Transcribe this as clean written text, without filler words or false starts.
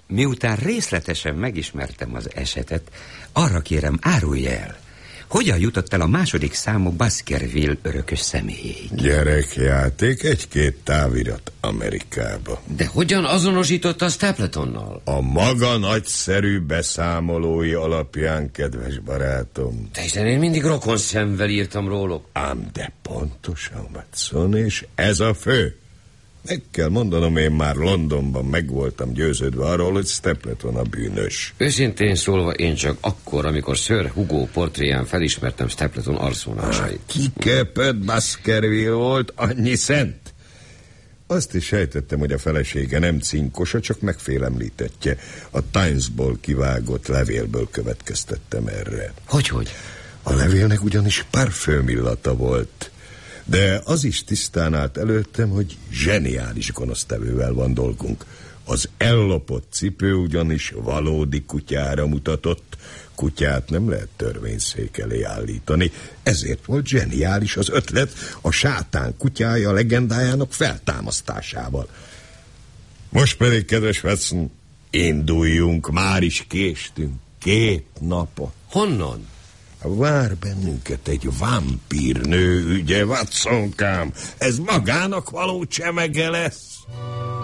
Miután részletesen megismertem az esetet, arra kérem, árulj el, hogyan jutott el a második számú Baskerville örökös személyéig? Gyerekjáték, 1-2 távirat Amerikába. De hogyan azonosította a Stapletonnal? A maga nagyszerű beszámolói alapján, kedves barátom. De hiszen én mindig rokon szemvel írtam róluk. Ám de pontosan, Watson, és ez a fő. Meg kell mondanom, én már Londonban meg voltam győződve arról, hogy Stapleton a bűnös. Őszintén szólva, én csak akkor, amikor Sir Hugo portréján felismertem Stapleton arcvonásait. Kiköpött Baskerville volt, annyi szent. Azt is sejtettem, hogy a felesége nem cinkosa, csak megfélemlítettje. A Timesból kivágott levélből következtettem erre. Hogy? A levélnek ugyanis parfümillata volt. De az is tisztán állt előttem, hogy zseniális gonosztevővel van dolgunk. Az ellopott cipő ugyanis valódi kutyára mutatott. Kutyát nem lehet törvényszék elé állítani. Ezért volt zseniális az ötlet a sátán kutyája legendájának feltámasztásával. Most pedig, kedves Watson, induljunk, már is késtünk. 2 napot. Honnan? Vár bennünket egy vámpírnő ügye, Watsonkám. Ez magának való csemege lesz.